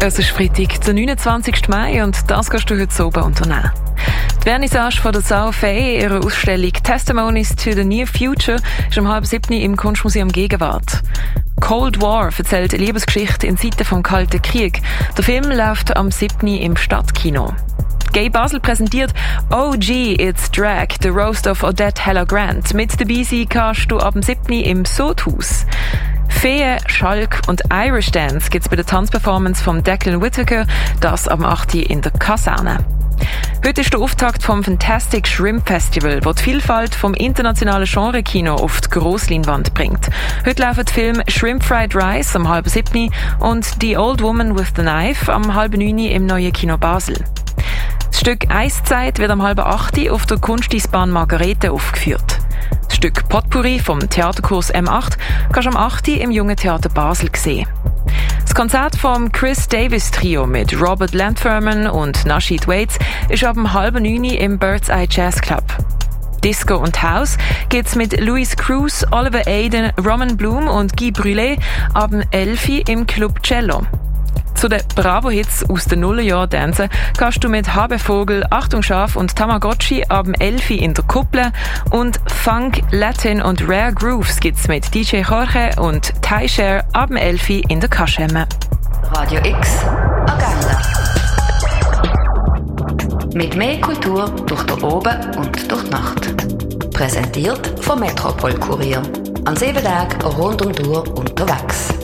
Es ist Freitag, der 29. Mai, und das kannst du heute oben unternehmen. Die Vernissage von der Sau-Fee, ihrer Ausstellung Testimonies to the Near Future, ist um 6:30 im Kunstmuseum Gegenwart. Cold War erzählt eine Liebesgeschichte in Zeiten vom Kalten Krieg. Der Film läuft am 7. im Stadtkino. Gay Basel präsentiert OG It's Drag, The Roast of Odette Heller Grant. Mit dabei sein kannst du ab dem 7. im Sodhaus. Fee, Schalk und Irish Dance gibt's bei der Tanzperformance von Declan Whittaker, das am 8. in der Kaserne. Heute ist der Auftakt vom Fantastic Shrimp Festival, das die Vielfalt vom internationalen Genre-Kino auf die Grossleinwand bringt. Heute laufen die Filme Shrimp Fried Rice am 6:30 und The Old Woman with the Knife am 7:30 im neuen Kino Basel. Das Stück Eiszeit wird am 7:30 auf der Kunsteisbahn Margarete aufgeführt. Das Stück Potpourri vom Theaterkurs M8 kannst du am 8. im Jungen Theater Basel sehen. Das Konzert vom Chris Davis Trio mit Robert Lanthurman und Nasheed Waits ist ab dem 8:30 im Bird's Eye Jazz Club. Disco und House geht's mit Louis Cruz, Oliver Aden, Roman Bloom und Guy Brûlé ab dem 11 im Club Cello. Zu den Bravo-Hits aus den Nullerjahren tanzen kannst du mit HB Vogel, Achtung Schaf und Tamagotchi ab dem 11 in der Kuppel, und Funk, Latin und Rare Grooves gibt's mit DJ Jorge und Ty Share ab dem 11 in der Kaschemme. Radio X Agenda. Mit mehr Kultur durch den Oben und durch die Nacht. Präsentiert vom Metropol Kurier. An 7 Tagen rund um die Uhr unterwegs.